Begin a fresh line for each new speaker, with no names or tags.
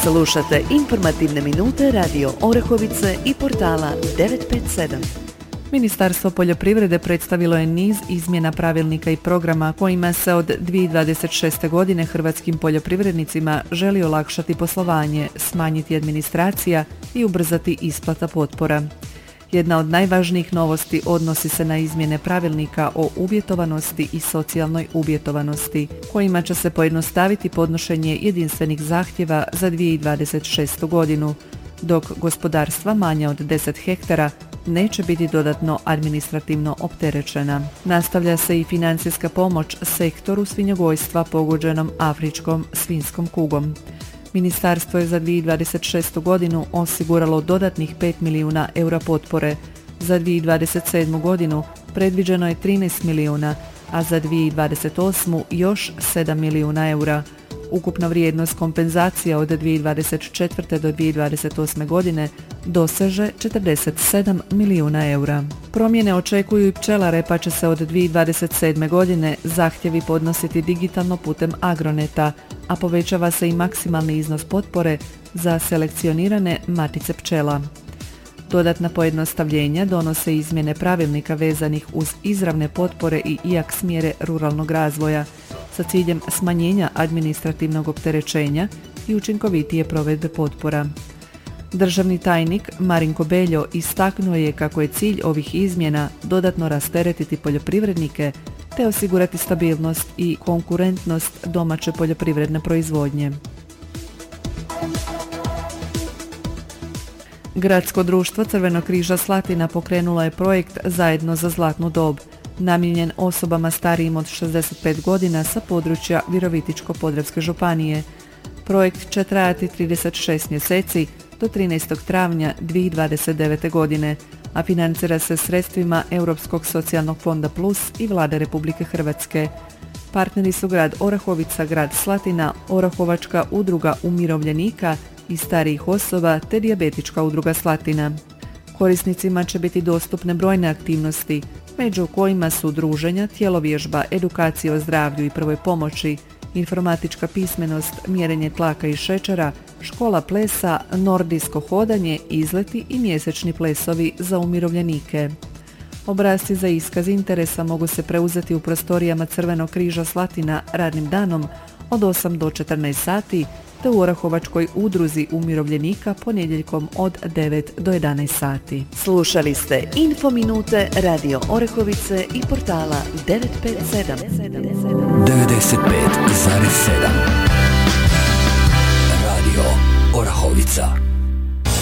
Slušate informativne minute Radio Orahovice i portala 957.
Ministarstvo poljoprivrede predstavilo je niz izmjena pravilnika i programa kojima se od 2026. godine hrvatskim poljoprivrednicima želi olakšati poslovanje, smanjiti administracija i ubrzati isplata potpora. Jedna od najvažnijih novosti odnosi se na izmjene pravilnika o uvjetovanosti i socijalnoj uvjetovanosti, kojima će se pojednostaviti podnošenje jedinstvenih zahtjeva za 2026. godinu, dok gospodarstva manja od 10 hektara neće biti dodatno administrativno opterećena. Nastavlja se i financijska pomoć sektoru svinjogojstva pogođenom afričkom svinjskom kugom. Ministarstvo je za 2026. godinu osiguralo dodatnih 5 milijuna eura potpore. Za 2027. godinu predviđeno je 13 milijuna, a za 2028. još 7 milijuna eura. Ukupna vrijednost kompenzacija od 2024. do 2028. godine doseže 47 milijuna eura. Promjene očekuju i pčelare, pa će se od 2027. godine zahtjevi podnositi digitalno putem Agroneta, a povećava se i maksimalni iznos potpore za selekcionirane matice pčela. Dodatna pojednostavljenja donose izmjene pravilnika vezanih uz izravne potpore i IAKS mjere ruralnog razvoja sa ciljem smanjenja administrativnog opterećenja i učinkovitije provedbe potpora. Državni tajnik Marinko Beljo istaknuo je kako je cilj ovih izmjena dodatno rasteretiti poljoprivrednike te osigurati stabilnost i konkurentnost domaće poljoprivredne proizvodnje. Gradsko društvo Crvenog križa Slatina pokrenulo je projekt Zajedno za zlatnu dob, namijenjen osobama starijim od 65 godina sa područja Virovitičko-podravske županije. Projekt će trajati 36 mjeseci do 13. travnja 2029. godine, a financira se sredstvima Europskog socijalnog fonda Plus i Vlade Republike Hrvatske. Partneri su grad Orahovica, grad Slatina, Orahovačka udruga umirovljenika i starijih osoba te Dijabetička udruga Slatina. Korisnicima će biti dostupne brojne aktivnosti, među kojima su druženja, tjelovježba, edukacija o zdravlju i prvoj pomoći, informatička pismenost, mjerenje tlaka i šećera, škola plesa, nordijsko hodanje, izleti i mjesečni plesovi za umirovljenike. Obrasci za iskaz interesa mogu se preuzeti u prostorijama Crvenog križa Slatina radnim danom od 8 do 14 sati te u Orahovačkoj udruzi umirovljenika ponedjeljkom od 9 do 11 sati.
Slušali ste Infominute Radio Orahovice i portala 957.
95,7 Radio Orahovica.